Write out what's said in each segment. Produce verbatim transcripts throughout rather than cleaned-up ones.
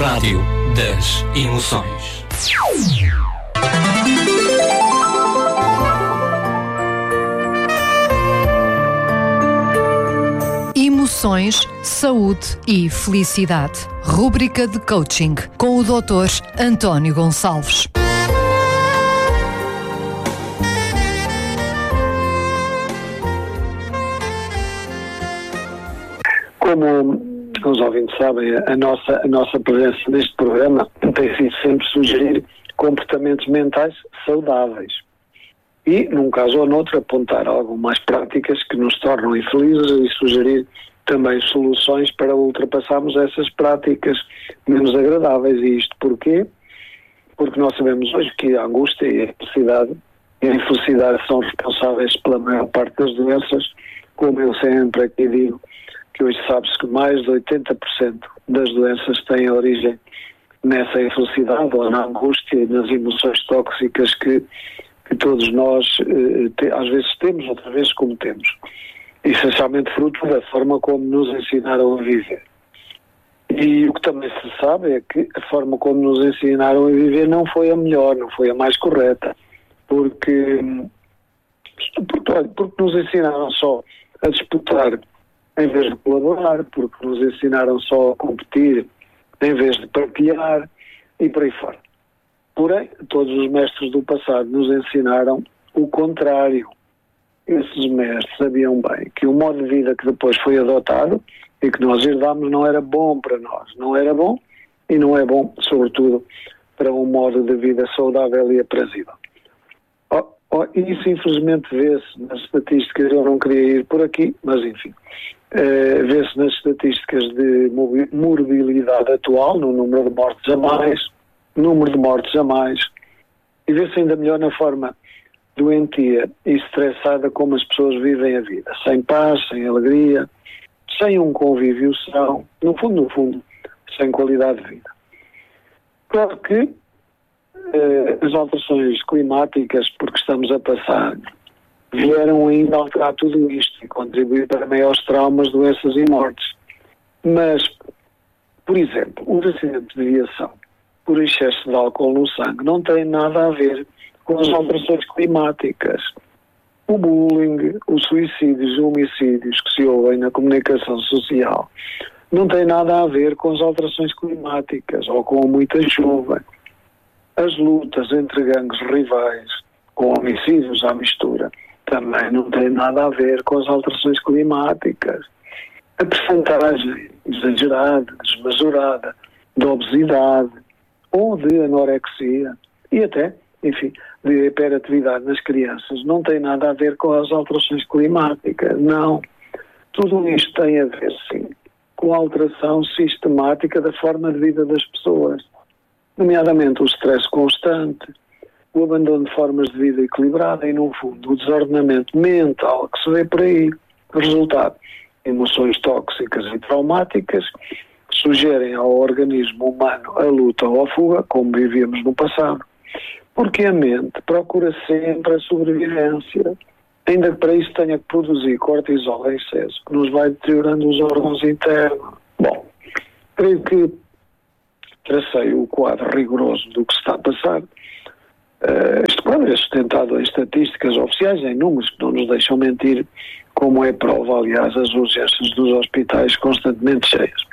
Rádio das Emoções. Emoções, saúde e felicidade. Rúbrica de coaching com o doutor António Gonçalves. Como os ouvintes sabem, a nossa, a nossa presença neste programa tem sido sempre sugerir comportamentos mentais saudáveis e, num caso ou noutro, apontar algumas práticas que nos tornam infelizes e sugerir também soluções para ultrapassarmos essas práticas menos agradáveis. E isto porquê? Porque nós sabemos hoje que a angústia e a felicidade, e a infelicidade são responsáveis pela maior parte das doenças, como eu sempre aqui digo, que hoje sabe-se que mais de oitenta por cento das doenças têm origem nessa infelicidade ou na angústia e nas emoções tóxicas que, que todos nós eh, te, às vezes temos, outras vezes cometemos. Essencialmente fruto da forma como nos ensinaram a viver. E o que também se sabe é que a forma como nos ensinaram a viver não foi a melhor, não foi a mais correta, porque, porque, porque nos ensinaram só a disputar em vez de colaborar, porque nos ensinaram só a competir em vez de partilhar e por aí fora. Porém, todos os mestres do passado nos ensinaram o contrário. Esses mestres sabiam bem que o modo de vida que depois foi adotado e que nós herdámos não era bom para nós. Não era bom e não é bom, sobretudo, para um modo de vida saudável e aprazível. Oh, oh, isso infelizmente vê-se nas estatísticas, eu não queria ir por aqui, mas enfim. Uh, vê-se nas estatísticas de morbilidade atual, no número de mortes a mais, número de mortes a mais, e vê-se ainda melhor na forma doentia e estressada como as pessoas vivem a vida, sem paz, sem alegria, sem um convívio são, no fundo, no fundo, sem qualidade de vida. Claro que uh, as alterações climáticas, porque estamos a passar, vieram ainda alterar tudo isto e contribuir para maiores traumas, doenças e mortes. Mas, por exemplo, um acidente de viação por excesso de álcool no sangue não tem nada a ver com as alterações climáticas. O bullying, os suicídios e homicídios que se ouvem na comunicação social não tem nada a ver com as alterações climáticas ou com muita chuva. As lutas entre gangues rivais, com homicídios à mistura, também não tem nada a ver com as alterações climáticas. A percentagem exagerada, desmesurada de obesidade ou de anorexia e até, enfim, de hiperatividade nas crianças não tem nada a ver com as alterações climáticas, não. Tudo isto tem a ver, sim, com a alteração sistemática da forma de vida das pessoas, nomeadamente o stress constante, o abandono de formas de vida equilibrada e, no fundo, o desordenamento mental que se vê por aí. Resultado, emoções tóxicas e traumáticas que sugerem ao organismo humano a luta ou a fuga, como vivíamos no passado. Porque a mente procura sempre a sobrevivência, ainda que para isso tenha que produzir cortisol em excesso, que nos vai deteriorando os órgãos internos. Bom, creio que tracei o quadro rigoroso do que se está a passar. Uh, este quadro é sustentado em estatísticas oficiais, em números que não nos deixam mentir, como é prova, aliás, as urgências dos hospitais constantemente cheias.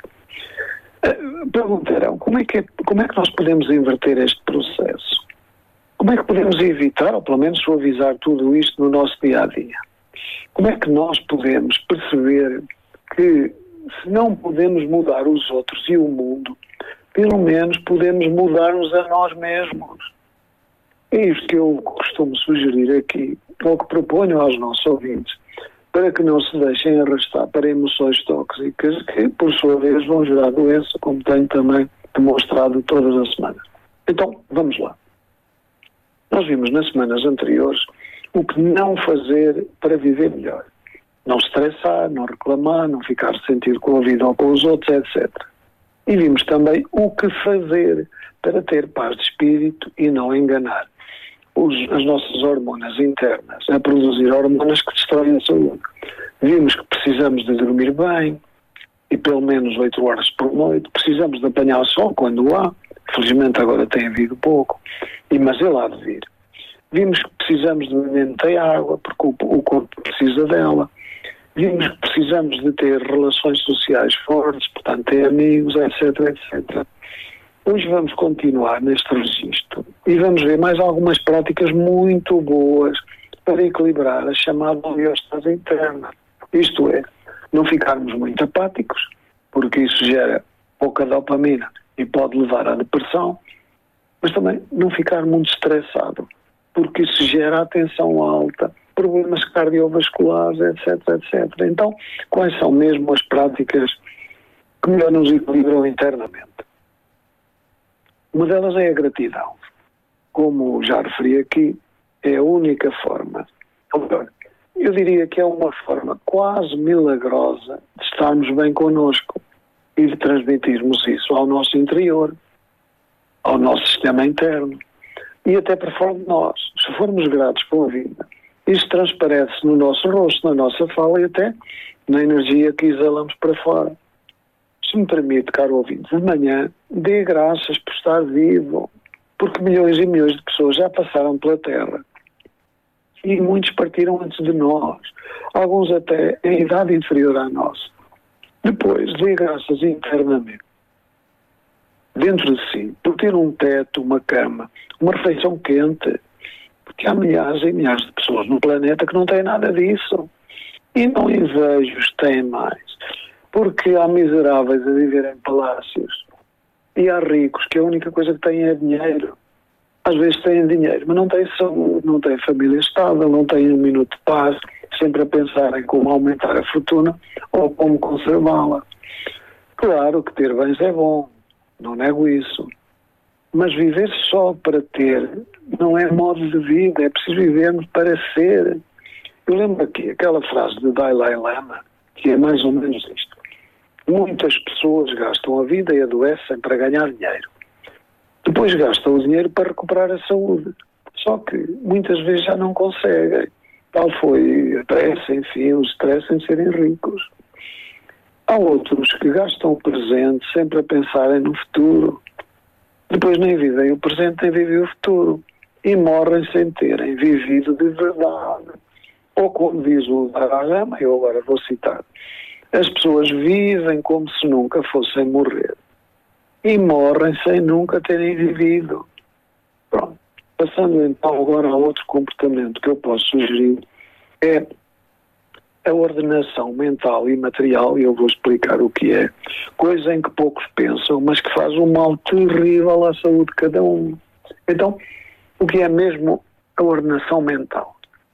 Uh, perguntarão, como é, que é, como é que nós podemos inverter este processo? Como é que podemos evitar, ou pelo menos suavizar tudo isto no nosso dia-a-dia? Como é que nós podemos perceber que, se não podemos mudar os outros e o mundo, pelo menos podemos mudar-nos a nós mesmos? É isto que eu costumo sugerir aqui, ou que proponho aos nossos ouvintes, para que não se deixem arrastar para emoções tóxicas que, por sua vez, vão gerar doença, como tenho também demonstrado todas as semanas. Então, vamos lá. Nós vimos nas semanas anteriores o que não fazer para viver melhor. Não estressar, não reclamar, não ficar sentido com a vida ou com os outros, etcétera. E vimos também o que fazer para ter paz de espírito e não enganar os, as nossas hormonas internas a produzir hormonas que destroem a saúde. Vimos que precisamos de dormir bem, e pelo menos oito horas por noite. Precisamos de apanhar sol quando há. Felizmente agora tem havido pouco, e, mas ele há de vir. Vimos que precisamos de beber muita água, porque o, o corpo precisa dela. Vimos que precisamos de ter relações sociais fortes, portanto ter amigos, etc, etcétera. Hoje vamos continuar neste registro e vamos ver mais algumas práticas muito boas para equilibrar a chamada homeostase interna. Isto é, não ficarmos muito apáticos, porque isso gera pouca dopamina e pode levar à depressão, mas também não ficar muito estressado, porque isso gera a tensão alta, problemas cardiovasculares, etc, etcétera. Então, quais são mesmo as práticas que melhor nos equilibram internamente? Uma delas é a gratidão. Como já referi aqui, é a única forma, ou melhor, eu diria que é uma forma quase milagrosa de estarmos bem connosco e de transmitirmos isso ao nosso interior, ao nosso sistema interno e até para fora de nós. Se formos gratos pela vida, isso transparece no nosso rosto, na nossa fala e até na energia que exalamos para fora. Se me permite, caro ouvinte, de manhã dê graças por estar vivo, porque milhões e milhões de pessoas já passaram pela Terra e muitos partiram antes de nós, alguns até em idade inferior à nossa. Depois, dê graças internamente, dentro de si, por ter um teto, uma cama, uma refeição quente, porque há milhares e milhares de pessoas no planeta que não têm nada disso. E não invejo-os têm mais, porque há miseráveis a viver em palácios e há ricos que a única coisa que têm é dinheiro. Às vezes têm dinheiro, mas não têm saúde, não têm família estável, não têm um minuto de paz, sempre a pensar em como aumentar a fortuna ou como conservá-la. Claro que ter bens é bom, não nego isso, mas viver só para ter não é modo de vida, é preciso vivermos para ser. Eu lembro aqui aquela frase de Dalai Lama, que é mais ou menos isto: muitas pessoas gastam a vida e adoecem para ganhar dinheiro. Depois gastam o dinheiro para recuperar a saúde. Só que muitas vezes já não conseguem. Tal foi a pressa, enfim, o stress em serem ricos. Há outros que gastam o presente sempre a pensarem no futuro. Depois nem vivem o presente, nem vivem o futuro. E morrem sem terem vivido de verdade. Ou como diz o Dalai Lama, eu agora vou citar: as pessoas vivem como se nunca fossem morrer. E morrem sem nunca terem vivido. Pronto. Passando então agora a outro comportamento que eu posso sugerir, é a ordenação mental e material, e eu vou explicar o que é, coisa em que poucos pensam, mas que faz um mal terrível à saúde de cada um. Então, o que é mesmo a ordenação mental?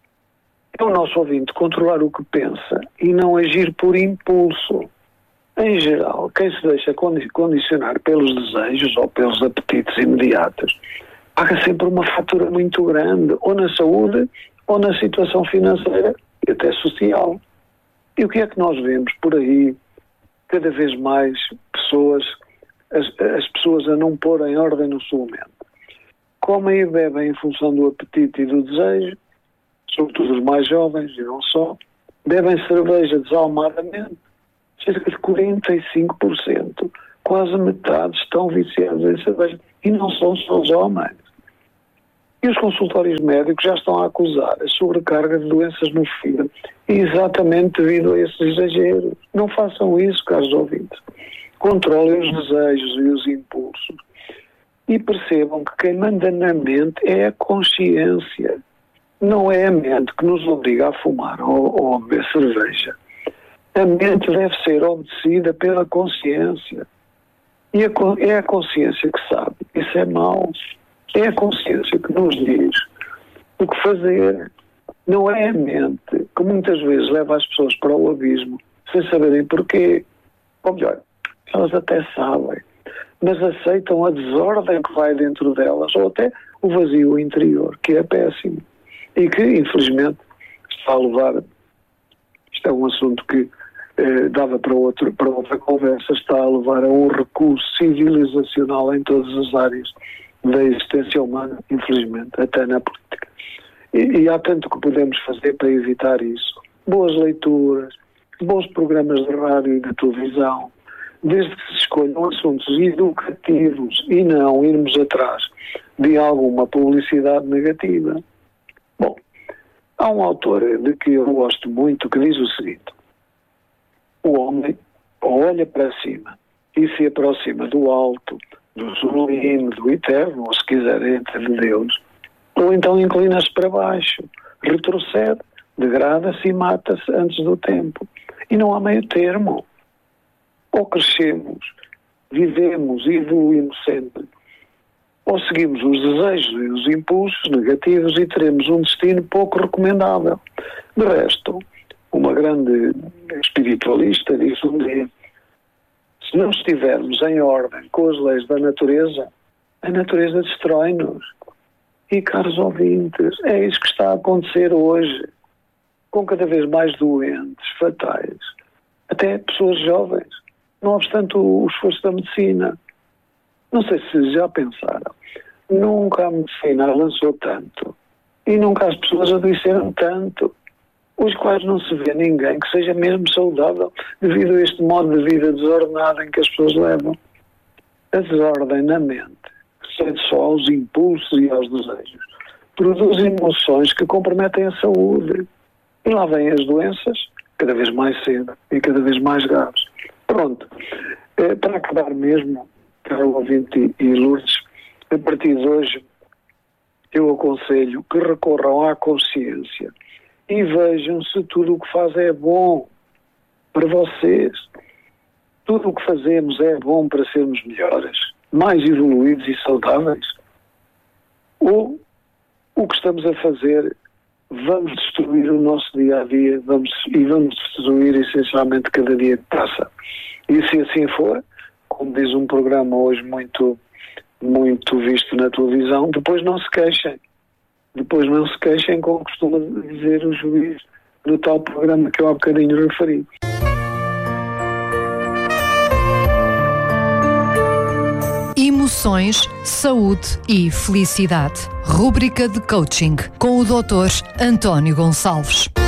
É o nosso ouvinte controlar o que pensa e não agir por impulso. Em geral, quem se deixa condicionar pelos desejos ou pelos apetites imediatos paga sempre uma fatura muito grande, ou na saúde, ou na situação financeira e até social. E o que é que nós vemos por aí? Cada vez mais pessoas, as, as pessoas a não pôr em ordem no seu mente. Comem e bebem em função do apetite e do desejo, sobretudo os mais jovens e não só. Bebem cerveja desalmadamente, cerca de quarenta e cinco por cento, quase metade estão viciados em cerveja. E não são só os homens. E os consultórios médicos já estão a acusar a sobrecarga de doenças no fígado, exatamente devido a esses exageros. Não façam isso, caros ouvintes. Controlem os desejos e os impulsos. E percebam que quem manda na mente é a consciência. Não é a mente que nos obriga a fumar ou, ou a beber cerveja. A mente deve ser obedecida pela consciência. E a, é a consciência que sabe. Isso é mau. É a consciência que nos diz o que fazer. Não é a mente que muitas vezes leva as pessoas para o abismo sem saberem porquê. Ou melhor, elas até sabem, mas aceitam a desordem que vai dentro delas, ou até o vazio interior, que é péssimo. E que, infelizmente, está a levar... Isto é um assunto que eh, dava para, outro, para outra conversa, está a levar a um recuo civilizacional em todas as áreas da existência humana, infelizmente, até na política. E, e há tanto que podemos fazer para evitar isso. Boas leituras, bons programas de rádio e de televisão, desde que se escolham assuntos educativos e não irmos atrás de alguma publicidade negativa. Bom, há um autor de que eu gosto muito que diz o seguinte: o homem olha para cima e se aproxima do alto, do sublime, do eterno, ou se quiser, entre Deus, ou então inclina-se para baixo, retrocede, degrada-se e mata-se antes do tempo. E não há meio termo. Ou crescemos, vivemos e evoluímos sempre, ou seguimos os desejos e os impulsos negativos e teremos um destino pouco recomendável. De resto, uma grande espiritualista disse um dia: se não estivermos em ordem com as leis da natureza, a natureza destrói-nos. E, caros ouvintes, é isso que está a acontecer hoje, com cada vez mais doentes, fatais, até pessoas jovens, não obstante o esforço da medicina. Não sei se já pensaram, nunca a medicina avançou tanto e nunca as pessoas adoeceram tanto, os quais não se vê ninguém que seja mesmo saudável devido a este modo de vida desordenado em que as pessoas levam. A desordem na mente, que cede só aos impulsos e aos desejos, produz emoções que comprometem a saúde. E lá vêm as doenças, cada vez mais cedo e cada vez mais graves. Pronto, é, para acabar mesmo, caro ouvinte e Lourdes, a partir de hoje eu aconselho que recorram à consciência e vejam se tudo o que faz é bom para vocês. Tudo o que fazemos é bom para sermos melhores, mais evoluídos e saudáveis. Ou o que estamos a fazer, vamos destruir o nosso dia-a-dia vamos, e vamos destruir essencialmente cada dia que passa. E se assim for, como diz um programa hoje muito, muito visto na televisão, depois não se queixem. Depois não se queixem, como costuma dizer o juiz do tal programa que eu há bocadinho referi. Emoções, saúde e felicidade. Rúbrica de coaching com o doutor António Gonçalves.